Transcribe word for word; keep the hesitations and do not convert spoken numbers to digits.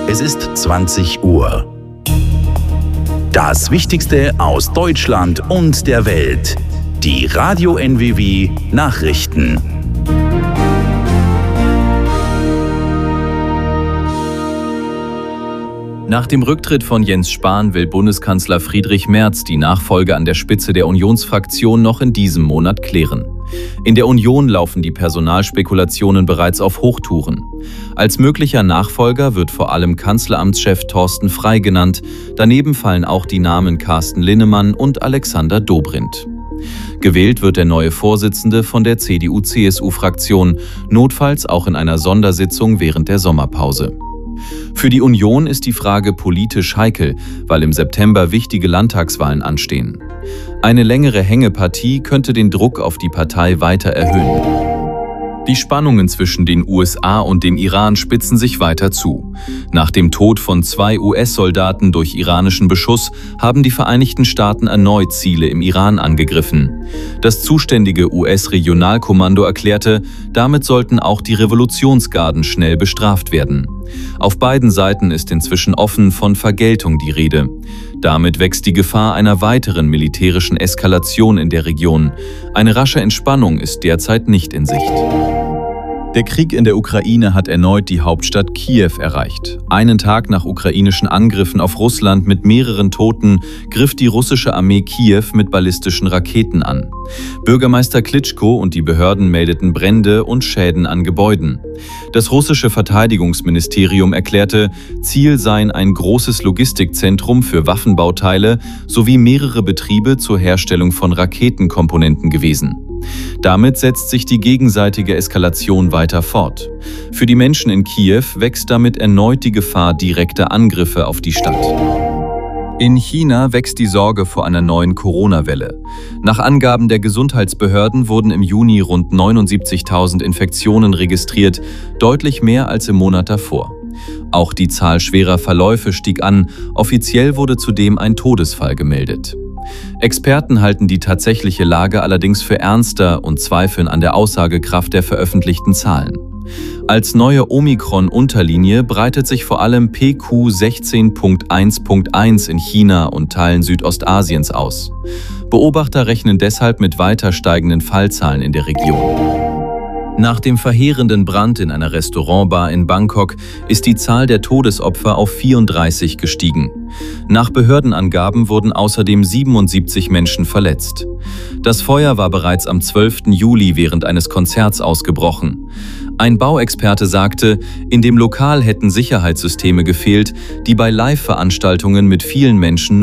Es ist zwanzig Uhr. Das Wichtigste aus Deutschland und der Welt. Die Radio N W W Nachrichten. Nach dem Rücktritt von Jens Spahn will Bundeskanzler Friedrich Merz die Nachfolge an der Spitze der Unionsfraktion noch in diesem Monat klären. In der Union laufen die Personalspekulationen bereits auf Hochtouren. Als möglicher Nachfolger wird vor allem Kanzleramtschef Thorsten Frey genannt. Daneben fallen auch die Namen Carsten Linnemann und Alexander Dobrindt. Gewählt wird der neue Vorsitzende von der C D U C S U-Fraktion, notfalls auch in einer Sondersitzung während der Sommerpause. Für die Union ist die Frage politisch heikel, weil im September wichtige Landtagswahlen anstehen. Eine längere Hängepartie könnte den Druck auf die Partei weiter erhöhen. Die Spannungen zwischen den U S A und dem Iran spitzen sich weiter zu. Nach dem Tod von zwei U S-Soldaten durch iranischen Beschuss haben die Vereinigten Staaten erneut Ziele im Iran angegriffen. Das zuständige U S-Regionalkommando erklärte, damit sollten auch die Revolutionsgarden schnell bestraft werden. Auf beiden Seiten ist inzwischen offen von Vergeltung die Rede. Damit wächst die Gefahr einer weiteren militärischen Eskalation in der Region. Eine rasche Entspannung ist derzeit nicht in Sicht. Der Krieg in der Ukraine hat erneut die Hauptstadt Kiew erreicht. Einen Tag nach ukrainischen Angriffen auf Russland mit mehreren Toten griff die russische Armee Kiew mit ballistischen Raketen an. Bürgermeister Klitschko und die Behörden meldeten Brände und Schäden an Gebäuden. Das russische Verteidigungsministerium erklärte, Ziel seien ein großes Logistikzentrum für Waffenbauteile sowie mehrere Betriebe zur Herstellung von Raketenkomponenten gewesen. Damit setzt sich die gegenseitige Eskalation weiter fort. Für die Menschen in Kiew wächst damit erneut die Gefahr direkter Angriffe auf die Stadt. In China wächst die Sorge vor einer neuen Corona-Welle. Nach Angaben der Gesundheitsbehörden wurden im Juni rund neunundsiebzigtausend Infektionen registriert, deutlich mehr als im Monat davor. Auch die Zahl schwerer Verläufe stieg an, offiziell wurde zudem ein Todesfall gemeldet. Experten halten die tatsächliche Lage allerdings für ernster und zweifeln an der Aussagekraft der veröffentlichten Zahlen. Als neue Omikron-Unterlinie breitet sich vor allem P Q sechzehn Punkt eins Punkt eins in China und Teilen Südostasiens aus. Beobachter rechnen deshalb mit weiter steigenden Fallzahlen in der Region. Nach dem verheerenden Brand in einer Restaurantbar in Bangkok ist die Zahl der Todesopfer auf vierunddreißig gestiegen. Nach Behördenangaben wurden außerdem siebenundsiebzig Menschen verletzt. Das Feuer war bereits am zwölften Juli während eines Konzerts ausgebrochen. Ein Bauexperte sagte, in dem Lokal hätten Sicherheitssysteme gefehlt, die bei Live-Veranstaltungen mit vielen Menschen